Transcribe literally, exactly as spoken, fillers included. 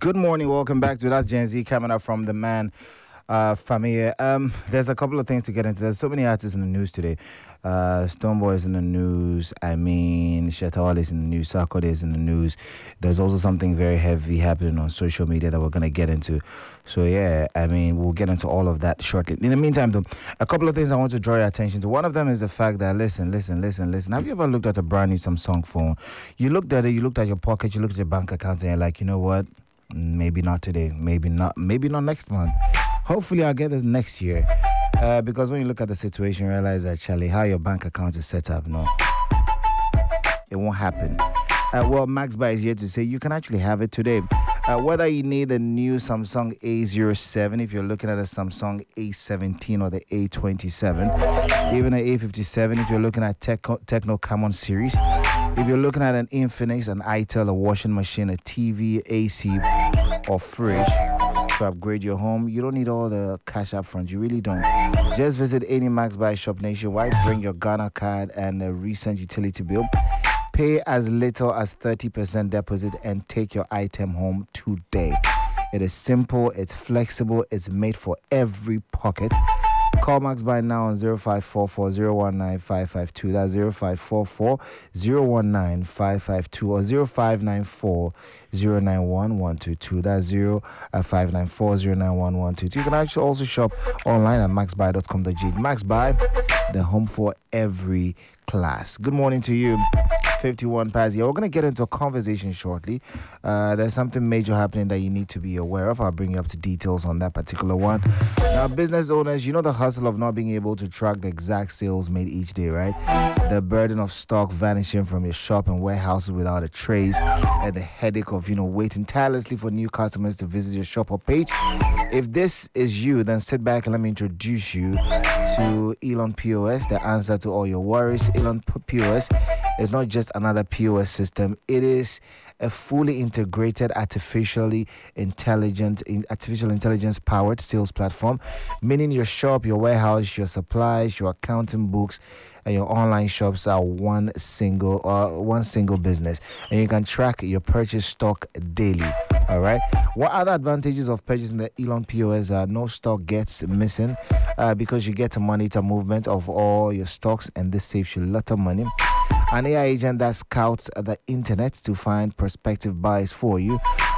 Good morning. Welcome back to That's Gen Z coming up from the man, uh, Familia. Um, there's a couple of things to get into. There's so many artists in the news today. Uh, Stoneboy is in the news. I mean, Shetawale is in the news. Sarkodie is in the news. There's also something very heavy happening on social media that we're going to get into. So, yeah, I mean, we'll get into all of that shortly. In the meantime, though, a couple of things I want to draw your attention to. One of them is the fact that, listen, listen, listen, listen. Have you ever looked at a brand new Samsung phone? You looked at it, you looked at your pocket, you looked at your bank account, and you're like, you know what? Maybe not today. Maybe not. Maybe not next month. Hopefully, I'll get this next year. Uh, because when you look at the situation, you realize that, Charlie, how your bank account is set up, no, it won't happen. Uh, well, MaxBuy is here to say you can actually have it today. Uh, whether you need a new Samsung A zero seven, if you're looking at a Samsung A seventeen or the A twenty-seven, even an A fifty-seven, if you're looking at Techno, Techno Camon series, if you're looking at an Infinix, an itel, a washing machine, a T V, A C, or fridge to upgrade your home, you don't need all the cash up front. You really don't. Just visit any MaxBuy shop nationwide, bring your Ghana card and a recent utility bill. Pay as little as thirty percent deposit and take your item home today. It is simple, it's flexible, it's made for every pocket. Call MaxBuy now on zero five four four zero one nine five five two. That's zero five four four zero one nine five five two or zero five nine four zero nine one one two two. That's zero five nine four zero nine one one two two. You can actually also shop online at max buy dot com dot g. MaxBuy, the home for every class. Good morning to you. fifty-one past here. We're going to get into a conversation shortly. Uh, there's something major happening that you need to be aware of. I'll bring you up to details on that particular one. Now, business owners, you know the hustle of not being able to track the exact sales made each day, right? The burden of stock vanishing from your shop and warehouses without a trace, and the headache of, you know, waiting tirelessly for new customers to visit your shop or page. If this is you, then sit back and let me introduce you to Elon P O S, the answer to all your worries. Elon P O S is not just another P O S system. It is a fully integrated, artificially intelligent, artificial intelligence powered sales platform, meaning your shop, your warehouse, your supplies, your accounting books, and your online shops are one single, uh, one single business, and you can track your purchase stock daily. All right. What other advantages of purchasing the Elon P O S are? No stock gets missing uh, because you get to monitor movement of all your stocks, and this saves you a lot of money. An A I agent that scouts the internet to find prospective buyers for you.